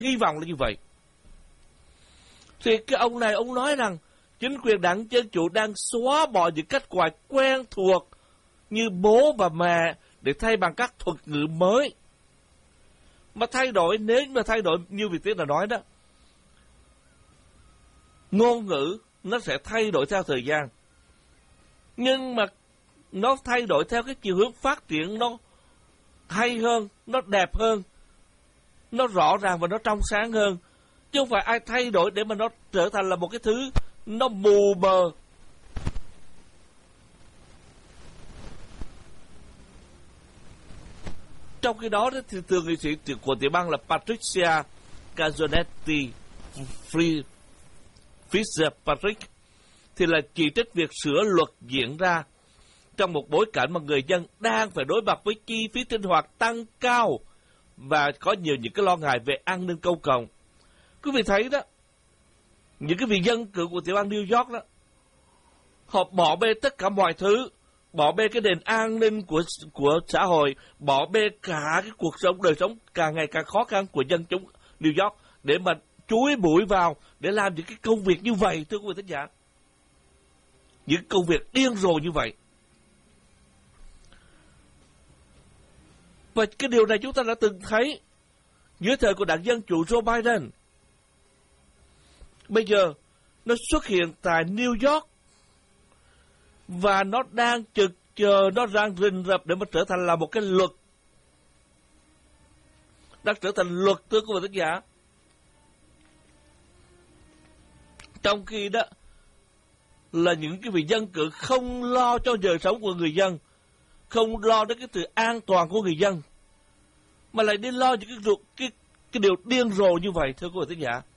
hy vọng là như vậy. Thì cái ông này ông nói rằng chính quyền đảng Dân Chủ đang xóa bỏ những cách gọi quen thuộc như bố và mẹ để thay bằng các thuật ngữ mới. Mà thay đổi, nếu mà thay đổi như Việt Tiến đã nói đó, ngôn ngữ nó sẽ thay đổi theo thời gian. Nhưng mà nó thay đổi theo cái chiều hướng phát triển nó hay hơn, nó đẹp hơn, nó rõ ràng và nó trong sáng hơn. Chứ không phải ai thay đổi để mà nó trở thành là một cái thứ nó mù mờ. Trong khi đó thì thượng nghị sĩ của tiểu bang là Patricia Cazzonetti Fitzpatrick thì là chỉ trích việc sửa luật diễn ra trong một bối cảnh mà người dân đang phải đối mặt với chi phí sinh hoạt tăng cao và có nhiều những cái lo ngại về an ninh công cộng. Quý vị thấy đó, những cái vị dân cử của tiểu bang New York đó, họ bỏ bê tất cả mọi thứ, bỏ bê cái nền an ninh của xã hội, bỏ bê cả cái cuộc sống, đời sống càng ngày càng khó khăn của dân chúng New York để mà chúi bụi vào để làm những cái công việc như vậy, thưa quý vị thính giả. Những công việc điên rồ như vậy. Và cái điều này chúng ta đã từng thấy dưới thời của đảng Dân Chủ Joe Biden. Bây giờ nó xuất hiện tại New York và nó đang trực chờ, nó đang rình rập để mà trở thành là một cái luật. Đang trở thành luật, thưa quý vị thính giả. Trong khi đó là những cái vị dân cử không lo cho đời sống của người dân, không lo đến cái sự an toàn của người dân, mà lại đi lo những cái điều điên rồ như vậy, thưa quý vị thính giả.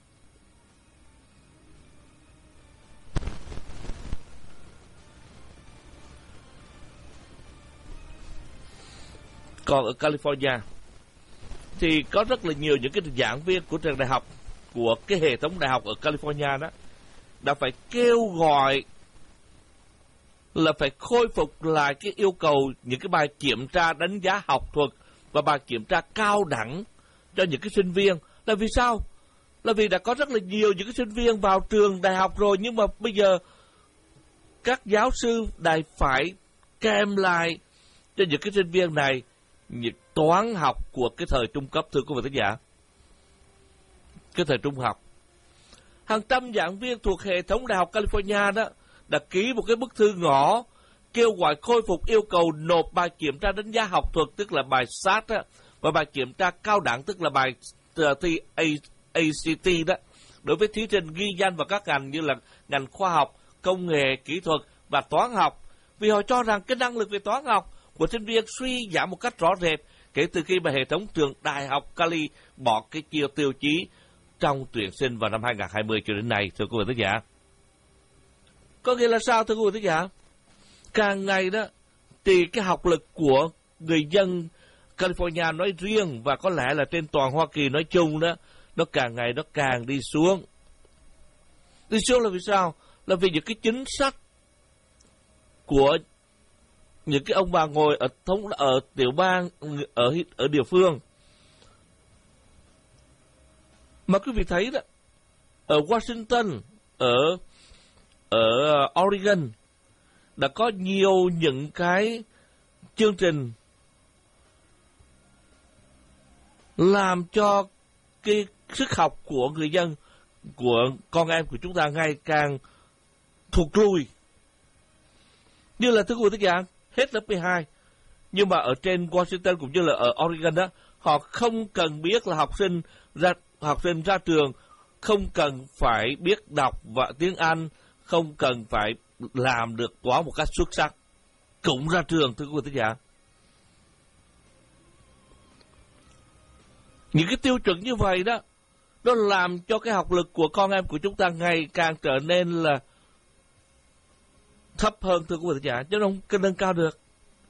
Còn ở California thì có rất là nhiều những cái giảng viên của trường đại học, của cái hệ thống đại học ở California đó, đã phải kêu gọi là phải khôi phục lại cái yêu cầu những cái bài kiểm tra đánh giá học thuật và bài kiểm tra cao đẳng cho những cái sinh viên. Là vì sao? Là vì đã có rất là nhiều những cái sinh viên vào trường đại học rồi, nhưng mà bây giờ các giáo sư lại phải kèm lại cho những cái sinh viên này những toán học của cái thời trung cấp, thưa quý vị thính giả. Cái thời trung học. Hàng trăm giảng viên thuộc hệ thống đại học California đó đã ký một cái bức thư ngỏ kêu gọi khôi phục yêu cầu nộp bài kiểm tra đánh giá học thuật, tức là bài SAT đó, và bài kiểm tra cao đẳng, tức là bài thi ACT đó, đối với thí sinh ghi danh vào các ngành như là ngành khoa học, công nghệ, kỹ thuật và toán học. Vì họ cho rằng cái năng lực về toán học của sinh viên suy giảm một cách rõ rệt kể từ khi mà hệ thống trường đại học Cali bỏ cái tiêu chí trong tuyển sinh vào năm 2020 cho đến nay, thưa quý vị thính giả. Có nghĩa là sao, thưa quý vị thính giả? Càng ngày đó thì cái học lực của người dân California nói riêng và có lẽ là trên toàn Hoa Kỳ nói chung đó, nó càng ngày nó càng đi xuống. Đi xuống là vì sao? Là vì những cái chính sách của những cái ông bà ngồi ở tiểu bang, ở địa phương. Mà quý vị thấy đó, ở Washington, ở Oregon đã có nhiều những cái chương trình làm cho cái sức học của người dân, của con em của chúng ta ngày càng thụt lùi. Như là thưa quý vị thính giả, hết lớp 12, nhưng mà ở trên Washington cũng như là ở Oregon đó, họ không cần biết là học sinh ra trường không cần phải biết đọc và tiếng Anh, không cần phải làm được toán một cách xuất sắc cũng ra trường, thưa quý vị thính giả. Những cái tiêu chuẩn như vậy đó, nó làm cho cái học lực của con em của chúng ta ngày càng trở nên là thấp hơn, thưa quý vị thính giả, chứ không nâng cao được.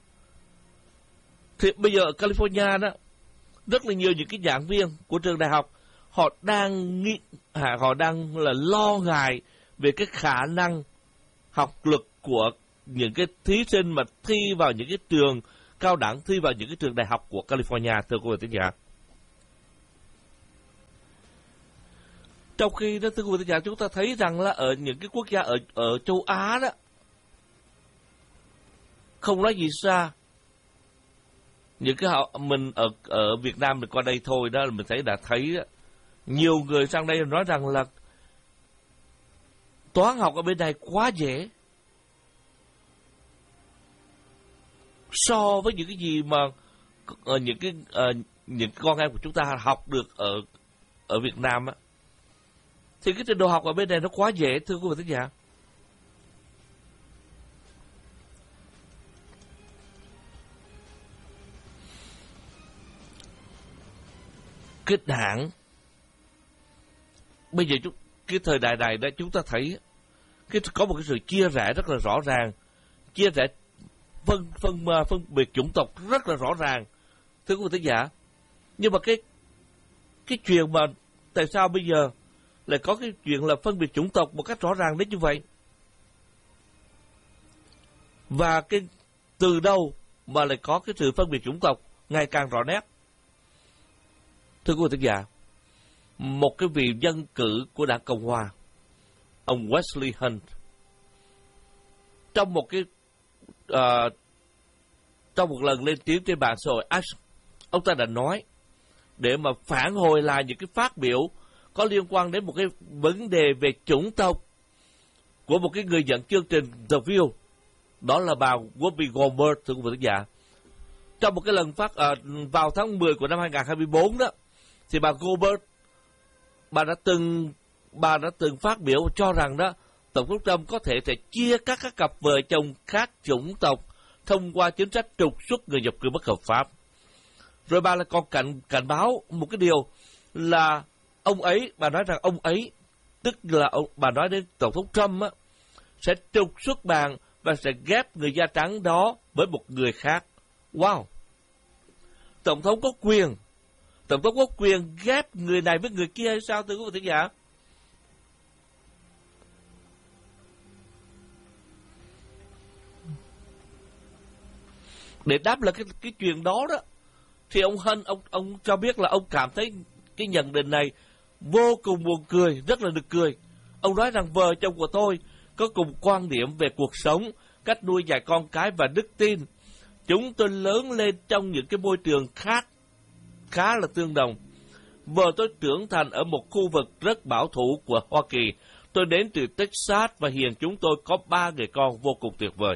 Thì bây giờ ở California đó, rất là nhiều những cái giảng viên của trường đại học họ đang là lo ngại về cái khả năng học lực của những cái thí sinh mà thi vào những cái trường cao đẳng, thi vào những cái trường đại học của California, thưa quý vị thính giả. Trong khi đó, thưa quý vị thính giả, chúng ta thấy rằng là ở những cái quốc gia ở châu Á đó, không nói gì xa, những cái mình ở Việt Nam mình qua đây thôi đó, mình thấy đó, nhiều người sang đây nói rằng là toán học ở bên này quá dễ so với những cái gì mà những con em của chúng ta học được ở Việt Nam á, thì cái trình độ học ở bên này nó quá dễ, thưa quý vị thính giả. Kết hãng bây giờ cái thời đại này đó, chúng ta thấy có một cái sự chia rẽ rất là rõ ràng, chia rẽ phân biệt chủng tộc rất là rõ ràng, thưa quý vị thính giả. Nhưng mà cái chuyện mà tại sao bây giờ lại có cái chuyện là phân biệt chủng tộc một cách rõ ràng đến như vậy, và cái từ đâu mà lại có cái sự phân biệt chủng tộc ngày càng rõ nét? Thưa quý vị thính giả, một cái vị dân cử của Đảng Cộng Hòa, ông Wesley Hunt, trong một lần lên tiếng trên mạng xã hội X, ông ta đã nói để mà phản hồi lại những cái phát biểu có liên quan đến một cái vấn đề về chủng tộc của một cái người dẫn chương trình The View, đó là bà Whoopi Goldberg, thưa quý vị thính giả. Trong một cái lần phát vào tháng 10 của năm 2024 đó, thì bà Goldberg, bà đã từng phát biểu cho rằng đó, Tổng thống Trump có thể sẽ chia các cặp vợ chồng khác chủng tộc thông qua chính sách trục xuất người nhập cư bất hợp pháp. Rồi bà lại còn cảnh báo một cái điều là bà nói rằng ông ấy, tức là bà nói đến Tổng thống Trump á, sẽ trục xuất bạn và sẽ ghép người da trắng đó với một người khác. Wow! Tổng thống có quyền ghép người này với người kia hay sao, thưa quý vị thính giả? Để đáp lại cái chuyện đó đó, thì ông Hunt, ông cho biết là ông cảm thấy cái nhận định này vô cùng buồn cười, rất là nực cười. Ông nói rằng vợ chồng của tôi có cùng quan điểm về cuộc sống, cách nuôi dạy con cái và đức tin. Chúng tôi lớn lên trong những cái môi trường khá là tương đồng. Vợ tôi trưởng thành ở một khu vực rất bảo thủ của Hoa Kỳ. Tôi đến từ Texas và hiện chúng tôi có 3 người con vô cùng tuyệt vời.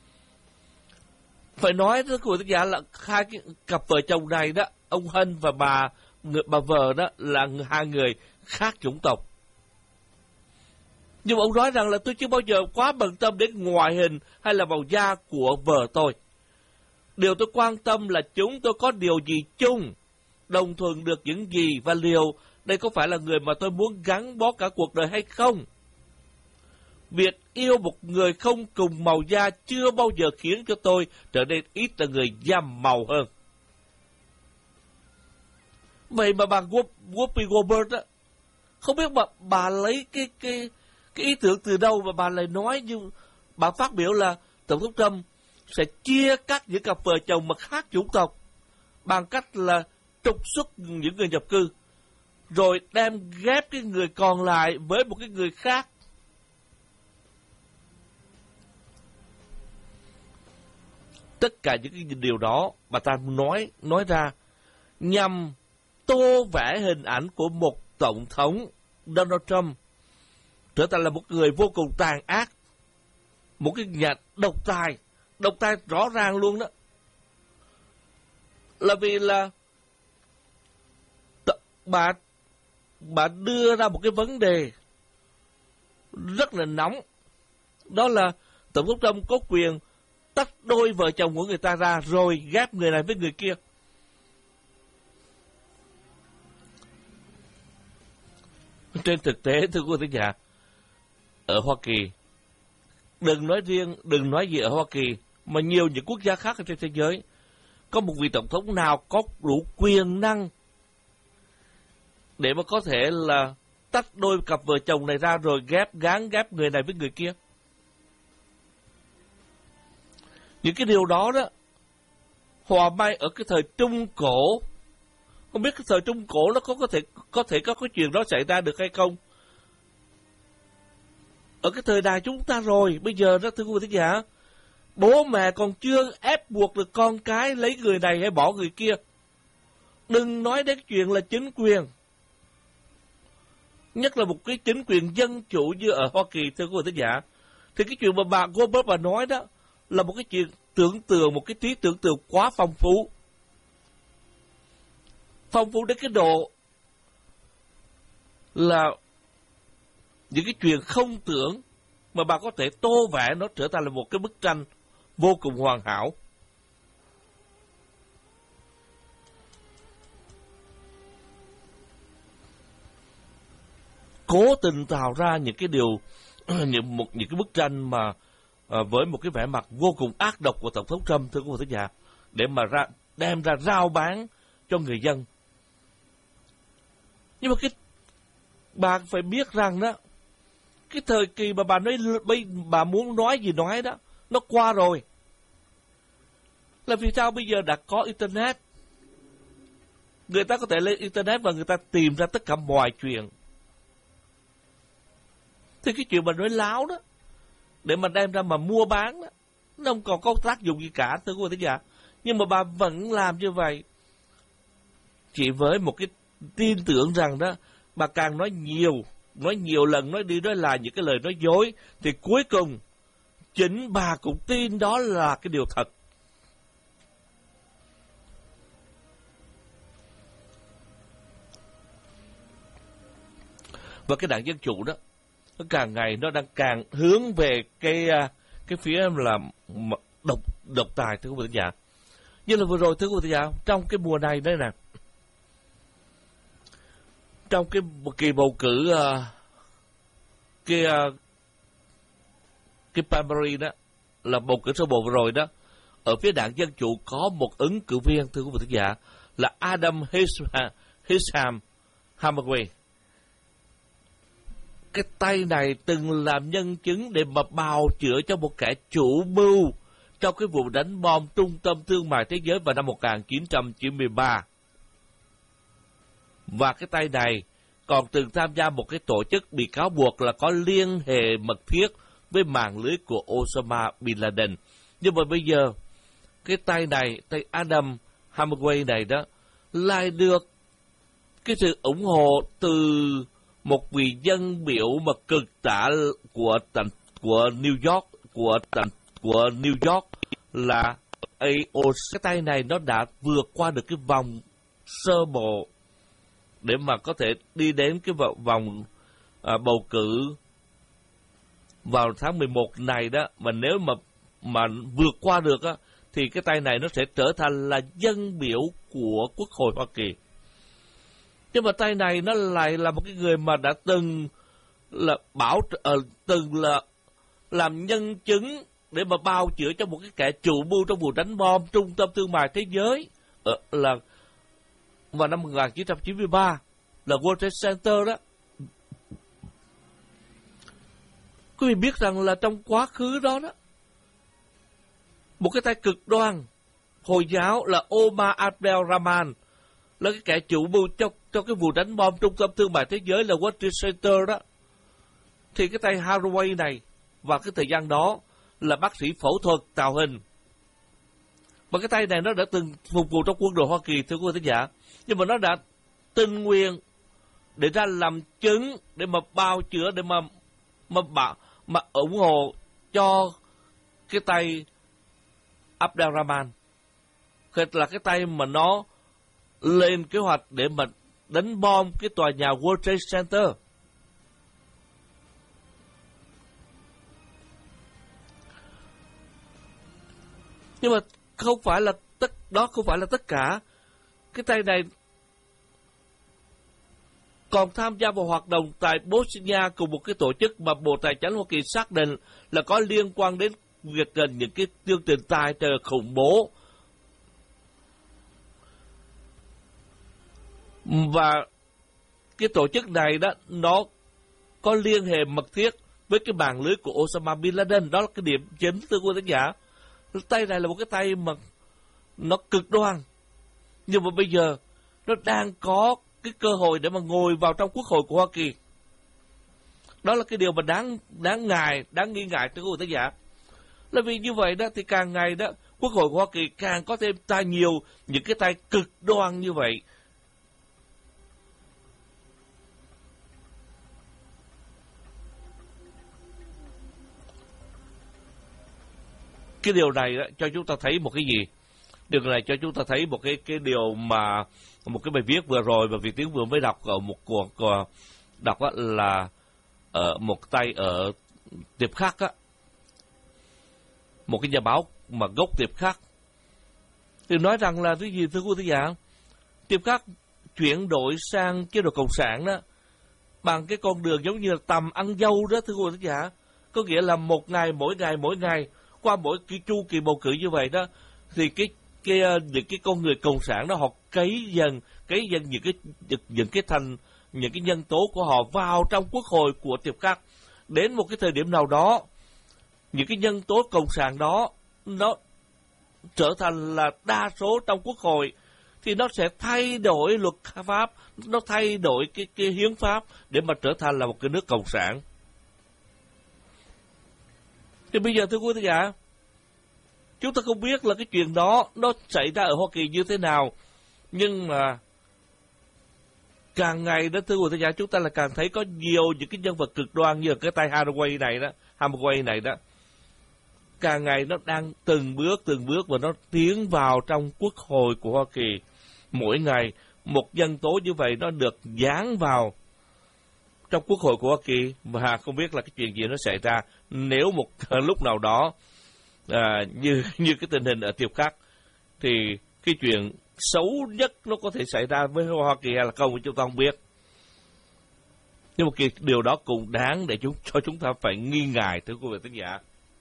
Phải nói với quý vị thính giả là hai cái cặp vợ chồng này đó, ông Hunt và bà vợ đó là hai người khác chủng tộc. Nhưng mà ông nói rằng là tôi chưa bao giờ quá bận tâm đến ngoại hình hay là màu da của vợ tôi. Điều tôi quan tâm là chúng tôi có điều gì chung, đồng thuận được những gì, và liệu đây có phải là người mà tôi muốn gắn bó cả cuộc đời hay không. Việc yêu một người không cùng màu da chưa bao giờ khiến cho tôi trở nên ít là người da màu hơn. Vậy mà bà Whoopi Goldberg á, không biết bà lấy cái ý tưởng từ đâu mà bà lại nói, như bà phát biểu là Tổng thống Trump sẽ chia cắt những cặp vợ chồng mà khác chủng tộc bằng cách là trục xuất những người nhập cư, rồi đem ghép cái người còn lại với một cái người khác. Tất cả những cái điều đó bà ta nói ra nhằm tô vẽ hình ảnh của một tổng thống Donald Trump trở thành là một người vô cùng tàn ác, một cái nhà độc tài rõ ràng luôn đó. Là vì là bà đưa ra một cái vấn đề rất là nóng, đó là Tổng thống Trump có quyền tách đôi vợ chồng của người ta ra rồi ghép người này với người kia. Trên thực tế, thưa quý vị thính giả, ở Hoa Kỳ, đừng nói gì ở Hoa Kỳ, mà nhiều những quốc gia khác ở trên thế giới, có một vị tổng thống nào có đủ quyền năng để mà có thể là tách đôi cặp vợ chồng này ra rồi gán ghép người này với người kia. Những cái điều đó đó, hòa may ở cái thời Trung Cổ, không biết cái thời Trung Cổ nó có thể có cái chuyện đó xảy ra được hay không, ở cái thời đại chúng ta rồi. Bây giờ đó thưa quý vị thính giả, bố mẹ còn chưa ép buộc được con cái lấy người này hay bỏ người kia. Đừng nói đến chuyện là chính quyền. Nhất là một cái chính quyền dân chủ như ở Hoa Kỳ, thưa quý vị thính giả. Thì cái chuyện mà bà Goldberg bà nói đó là một cái chuyện tưởng tượng, một cái trí tưởng tượng quá phong phú. Phong phú đến cái độ là những cái chuyện không tưởng mà bà có thể tô vẽ nó trở thành là một cái bức tranh vô cùng hoàn hảo. Cố tình tạo ra những cái điều, những cái bức tranh mà với một cái vẻ mặt vô cùng ác độc của Tổng thống Trump, thưa quý vị thính giả, để mà đem ra rao bán cho người dân. Nhưng mà bà phải biết rằng đó, cái thời kỳ mà bà muốn nói gì nói đó, nó qua rồi. Là vì sao bây giờ đã có Internet? Người ta có thể lên Internet và người ta tìm ra tất cả mọi chuyện. Thì cái chuyện mà nói láo đó, để mà đem ra mà mua bán đó, nó không còn có tác dụng gì cả, thưa quý vị thính giả. Nhưng mà bà vẫn làm như vậy. Chỉ với một cái tin tưởng rằng đó, bà càng nói nhiều lần, nói đi nói lại những cái lời nói dối, thì cuối cùng chính bà cũng tin đó là cái điều thật. Và cái đảng Dân Chủ đó, nó càng ngày nó đang càng hướng về cái phía là độc tài, thưa quý vị thính giả. Như là vừa rồi, thưa quý vị thính giả, trong cái mùa này đây nè, trong cái kỳ bầu cử cái primary đó, là bầu cử sơ bộ vừa rồi đó, ở phía đảng Dân Chủ có một ứng cử viên, thưa quý vị thính giả, là Adam Hisham Hamaway. Cái tay này từng làm nhân chứng để mà bào chữa cho một kẻ chủ mưu trong cái vụ đánh bom trung tâm thương mại thế giới vào năm 1993. Và cái tay này còn từng tham gia một cái tổ chức bị cáo buộc là có liên hệ mật thiết với mạng lưới của Osama Bin Laden. Nhưng mà bây giờ, cái tay này, tay Adam Hamaway này đó, lại được cái sự ủng hộ từ một vị dân biểu mà cực tả của New York, của New York là AOC. Cái tay này nó đã vượt qua được cái vòng sơ bộ để mà có thể đi đến cái vòng bầu cử vào tháng 11 này đó. Mà nếu mà vượt qua được á, thì cái tay này nó sẽ trở thành là dân biểu của Quốc hội Hoa Kỳ. Nhưng mà tay này nó lại là một cái người mà đã từng là từng là làm nhân chứng để mà bào chữa cho một cái kẻ chủ mưu trong vụ đánh bom trung tâm thương mại thế giới là vào năm 1993, là World Trade Center đó. Quý vị biết rằng là trong quá khứ đó đó, một cái tay cực đoan Hồi giáo là Omar Abdel Rahman là cái kẻ chủ mưu trong cái vụ đánh bom trung tâm thương mại thế giới là World Trade Center đó. Thì cái tay Haraway này vào cái thời gian đó là bác sĩ phẫu thuật tạo hình. Và cái tay này nó đã từng phục vụ trong quân đội Hoa Kỳ, thưa quý vị thính giả. Nhưng mà nó đã tình nguyện để ra làm chứng, để mà bào chữa, để mà ủng hộ cho cái tay Abdel Rahman. Là cái tay mà nó lên kế hoạch để mà đánh bom cái tòa nhà World Trade Center. Nhưng mà không phải là tất cả. Cái tay này còn tham gia vào hoạt động tại Bosnia cùng một cái tổ chức mà Bộ Tài chính Hoa Kỳ xác định là có liên quan đến việc những cái chương trình tài trợ khủng bố. Và cái tổ chức này đó, nó có liên hệ mật thiết với cái mạng lưới của Osama Bin Laden. Đó là cái điểm chính, thưa quý khán giả. Tay này là một cái tay mà nó cực đoan. Nhưng mà bây giờ nó đang có cái cơ hội để mà ngồi vào trong Quốc hội của Hoa Kỳ. Đó là cái điều mà đáng nghi ngại thưa quý vị thính giả. Là vì như vậy đó thì càng ngày đó Quốc hội của Hoa Kỳ càng có thêm nhiều những cái tay cực đoan như vậy. Cái điều này đó, cho chúng ta thấy một cái gì? Điều này cho chúng ta thấy một cái điều mà một cái bài viết vừa rồi mà Việt Tiến vừa mới đọc ở một cuộc đọc là ở một tay ở Tiệp Khắc á, một cái nhà báo mà gốc Tiệp Khắc thì nói rằng là cái gì thưa quý vị giả? Tiệp Khắc chuyển đổi sang chế độ cộng sản đó bằng cái con đường giống như là tầm ăn dâu đó thưa quý vị giả. Có nghĩa là mỗi ngày qua mỗi cái chu kỳ bầu cử như vậy đó thì những cái con người cộng sản đó họ cấy dần những cái nhân tố của họ vào trong quốc hội của Tiệp Khắc. Đến một cái thời điểm nào đó, những cái nhân tố cộng sản đó nó trở thành là đa số trong quốc hội thì nó sẽ thay đổi luật pháp, nó thay đổi cái hiến pháp để mà trở thành là một cái nước cộng sản. Thì bây giờ thưa quý vị giả, chúng ta không biết là cái chuyện đó nó xảy ra ở Hoa Kỳ như thế nào, nhưng mà càng ngày đó thưa quý vị giả, chúng ta là càng thấy có nhiều những cái nhân vật cực đoan như là cái tay Haraway này đó, càng ngày nó đang từng bước và nó tiến vào trong quốc hội của Hoa Kỳ. Mỗi ngày một nhân tố như vậy nó được dán vào trong quốc hội của Hoa Kỳ và không biết là cái chuyện gì nó xảy ra nếu một lúc nào đó như cái tình hình ở Tiệp Khắc thì cái chuyện xấu nhất nó có thể xảy ra với Hoa Kỳ hay là không chúng ta không biết. Nhưng mà cái điều đó cũng đáng để cho chúng ta phải nghi ngại thưa quý vị thính giả.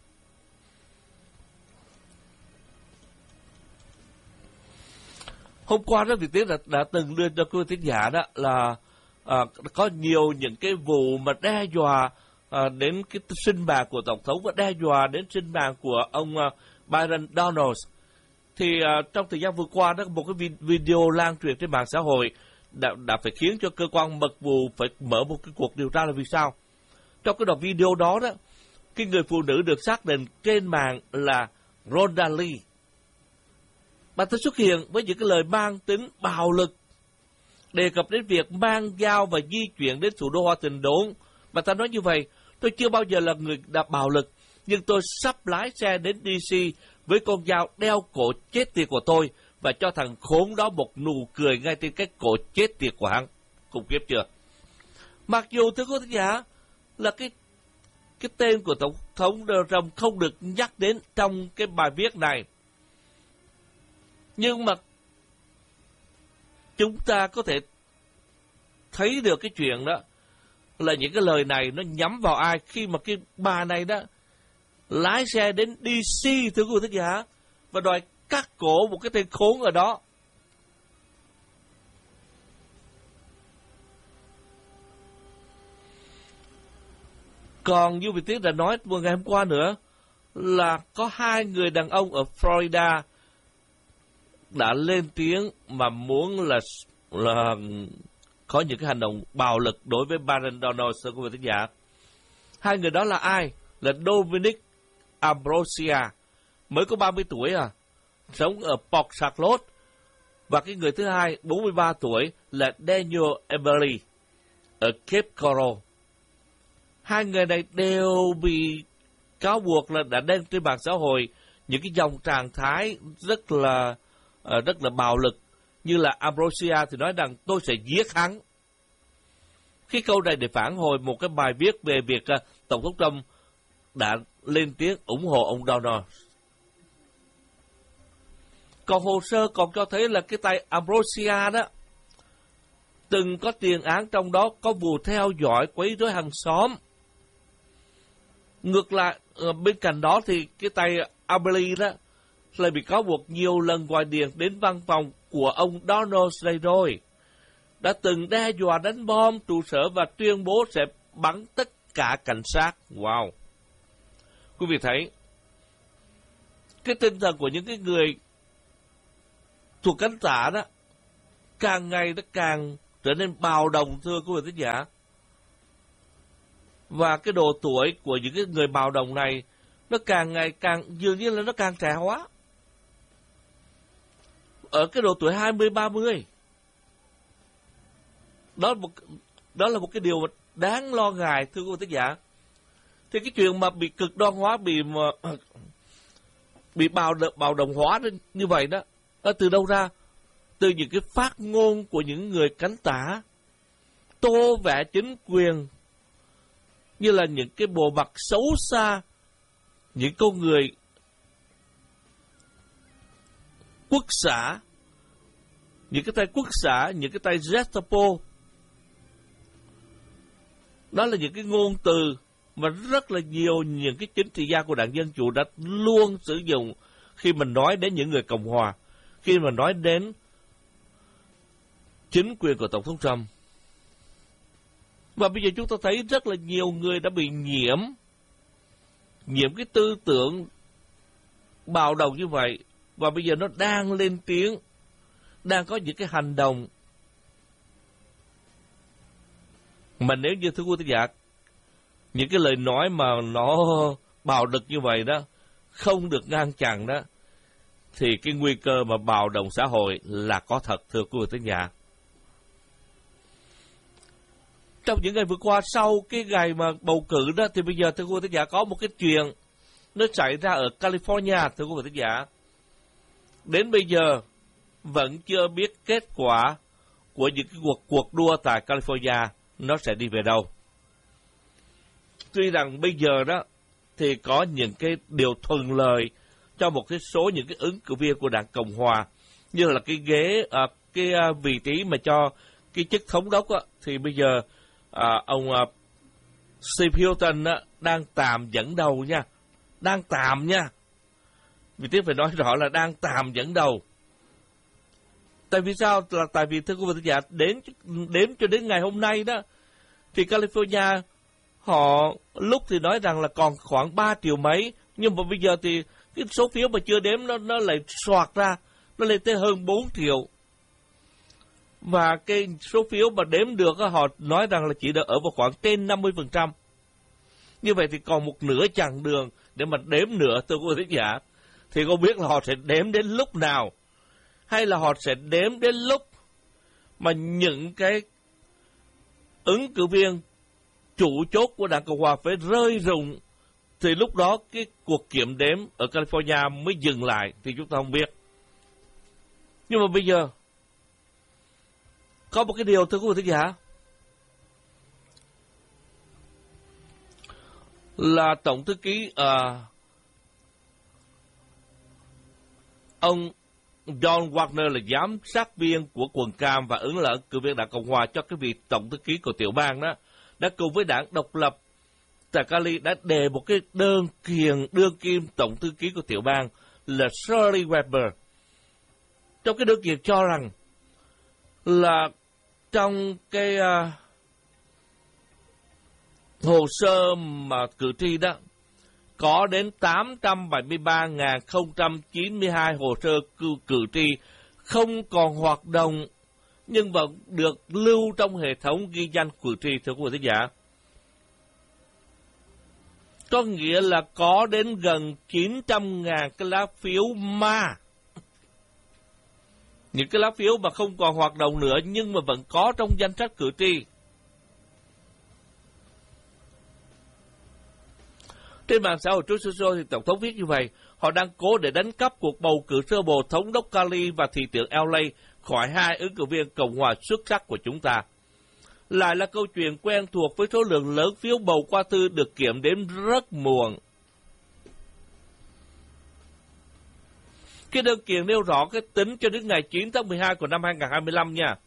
Hôm qua đó Việt Tiến đã từng đưa cho quý vị thính giả đó là có nhiều những cái vụ mà đe dọa đến cái sinh mạng của Tổng thống và đe dọa đến sinh mạng của ông Byron Donalds. Thì trong thời gian vừa qua đó một cái video lan truyền trên mạng xã hội đã phải khiến cho cơ quan mật vụ phải mở một cái cuộc điều tra là vì sao? Trong cái đoạn video đó đó, cái người phụ nữ được xác định trên mạng là Rhonda Lee. Bà ta xuất hiện với những cái lời mang tính bạo lực, đề cập đến việc mang dao và di chuyển đến thủ đô Washington. Bà ta nói như vậy: tôi chưa bao giờ là người đã bạo lực, nhưng tôi sắp lái xe đến DC với con dao đeo cổ chết tiệt của tôi và cho thằng khốn đó một nụ cười ngay trên cái cổ chết tiệt của hắn. Khủng khiếp chưa? Mặc dù thưa quý vị giả là cái tên của Tổng thống Donald Trump không được nhắc đến trong cái bài viết này, nhưng mà chúng ta có thể thấy được cái chuyện đó là những cái lời này nó nhắm vào ai khi mà cái bà này đó lái xe đến DC thưa quý vị thính giả và đòi cắt cổ một cái tên khốn ở đó. Còn như vị Tiến đã nói vừa ngày hôm qua nữa là có 2 người đàn ông ở Florida đã lên tiếng mà muốn là có những cái hành động bạo lực đối với Byron Donalds, quý vị thính giả. 2 người đó là ai? Là Dominic Ambrosia, mới có 30 tuổi sống ở Port Charlotte, và cái người thứ hai 43 tuổi là Daniel Eberly ở Cape Coral. 2 người này đều bị cáo buộc là đã đăng trên mạng xã hội những cái dòng trạng thái rất là bạo lực, như là Ambrosia thì nói rằng tôi sẽ giết hắn. Cái câu này để phản hồi một cái bài viết về việc Tổng thống Trump đã lên tiếng ủng hộ ông Donald. Còn hồ sơ còn cho thấy là cái tay Ambrosia đó từng có tiền án, trong đó có vụ theo dõi quấy rối hàng xóm. Ngược lại, bên cạnh đó thì cái tay Eberly đó lại bị cáo buộc nhiều lần gọi điện đến văn phòng của ông Donald đây rồi. Đã từng đe dọa đánh bom trụ sở và tuyên bố sẽ bắn tất cả cảnh sát. Wow! Quý vị thấy, cái tinh thần của những cái người thuộc cánh tả đó càng ngày nó càng trở nên bạo động thưa quý vị thính giả. Và cái độ tuổi của những cái người bào đồng này nó càng ngày càng, dường như là nó càng trẻ hóa. Ở cái độ tuổi 20-30. Đó là một cái điều mà đáng lo ngại, thưa quý vị thính giả. Thì cái chuyện mà bị cực đoan hóa, bị bạo động hóa như vậy đó, từ đâu ra? Từ những cái phát ngôn của những người cánh tả, tô vẽ chính quyền như là những cái bộ mặt xấu xa, những con người quốc xã, những cái tay quốc xã, những cái tay Gestapo. Đó là những cái ngôn từ mà rất là nhiều những cái chính trị gia của Đảng Dân Chủ đã luôn sử dụng khi mình nói đến những người Cộng Hòa, khi mà nói đến chính quyền của Tổng thống Trump. Và bây giờ chúng ta thấy rất là nhiều người đã bị nhiễm cái tư tưởng bạo động như vậy. Và bây giờ nó đang lên tiếng, đang có những cái hành động mà nếu như thưa quý vị giả, những cái lời nói mà nó bạo lực như vậy đó không được ngăn chặn đó, thì cái nguy cơ mà bạo động xã hội là có thật, thưa quý vị giả. Trong những ngày vừa qua, sau cái ngày mà bầu cử đó, thì bây giờ thưa quý vị giả có một cái chuyện nó xảy ra ở California, thưa quý vị giả. Đến bây giờ vẫn chưa biết kết quả của những cái cuộc đua tại California nó sẽ đi về đâu. Tuy rằng bây giờ đó thì có những cái điều thuận lợi cho một cái số những cái ứng cử viên của Đảng Cộng Hòa, như là cái ghế, cái vị trí mà cho cái chức thống đốc á, thì bây giờ ông Steve Hilton á, đang tạm dẫn đầu nha. Đang tạm nha. Vì thế phải nói rõ là đang tạm dẫn đầu. Tại vì sao? Là tại vì thưa quý vị giả, đến cho đến ngày hôm nay đó, thì California họ lúc thì nói rằng là còn khoảng 3 triệu mấy, nhưng mà bây giờ thì cái số phiếu mà chưa đếm nó lại soạt ra, nó lên tới hơn 4 triệu. Và cái số phiếu mà đếm được họ nói rằng là chỉ được ở vào khoảng trên 50%. Như vậy thì còn một nửa chặng đường để mà đếm nữa, thưa quý vị giả. Thì không biết là họ sẽ đếm đến lúc nào, hay là họ sẽ đếm đến lúc mà những cái ứng cử viên chủ chốt của Đảng Cộng Hòa phải rơi rụng, thì lúc đó cái cuộc kiểm đếm ở California mới dừng lại, thì chúng ta không biết. Nhưng mà bây giờ có một cái điều, thưa quý vị thính giả, là Tổng thư ký ông John Wagner là giám sát viên của quần cam và ứng là ứng cử viên Đảng Cộng Hòa cho cái vị Tổng thư ký của tiểu bang đó, đã cùng với đảng độc lập tại Cali đã đề một cái đơn kim Tổng thư ký của tiểu bang là Shirley Weber. Trong cái đơn kiện cho rằng là trong cái hồ sơ mà cử tri đó, có đến 873.092 hồ sơ cử tri không còn hoạt động nhưng vẫn được lưu trong hệ thống ghi danh cử tri, thưa quý vị thính giả. Có nghĩa là có đến gần 900.000 cái lá phiếu ma. Những cái lá phiếu mà không còn hoạt động nữa nhưng mà vẫn có trong danh sách cử tri. Trên mạng xã hội Truth Social thì Tổng thống viết như vậy: họ đang cố để đánh cắp cuộc bầu cử sơ bộ thống đốc Cali và thị trưởng LA khỏi hai ứng cử viên Cộng hòa xuất sắc của chúng ta. Lại là câu chuyện quen thuộc với số lượng lớn phiếu bầu qua thư được kiểm đếm rất muộn. Cái đơn kiện nêu rõ cái tính cho đến ngày 9 tháng 12 của năm 2025 nha.